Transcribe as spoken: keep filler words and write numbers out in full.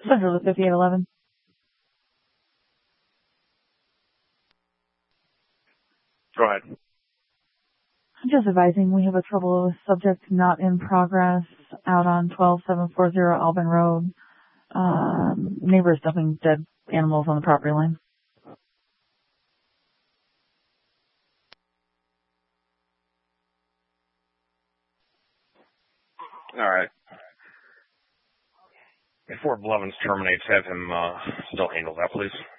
Central to fifty-eight eleven. Go ahead. Just advising, we have a trouble with subject not in progress out on twelve seven forty Albin Road. Um, neighbors dumping dead animals on the property line. All right. Before Blevins terminates, have him uh, still handle that, please.